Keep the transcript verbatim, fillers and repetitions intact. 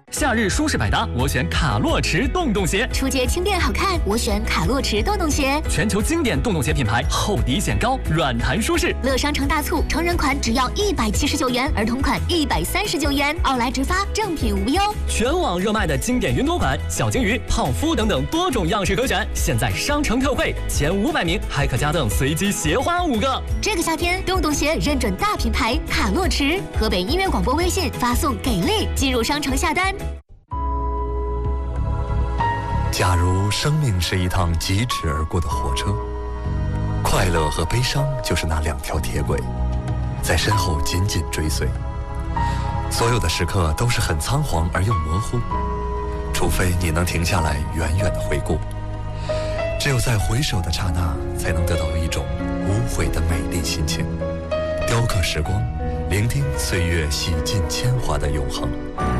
夏日舒适百搭，我选卡洛驰洞洞鞋。 出街轻便好看，我选卡洛驰洞洞鞋。 全球经典洞洞鞋品牌，厚底显高，软弹舒适。 乐商城大促，成人款只要一百七十九元，儿童款一百三十九元，奥莱直发，正品无忧。 全网热卖的经典云朵款、小金鱼、泡芙等等多种样式可选，现在商城特惠，前五百名还可加赠随机鞋花五个。 这个夏天，洞洞鞋认准大品牌卡洛驰，河北音乐广播微信发送“给力”进入商城下单。 假如生命是一趟疾驰而过的火车，快乐和悲伤就是那两条铁轨，在身后紧紧追随。所有的时刻都是很仓皇而又模糊，除非你能停下来远远地回顾。只有在回首的刹那，才能得到一种无悔的美丽心情。雕刻时光，聆听岁月洗尽铅华的永恒。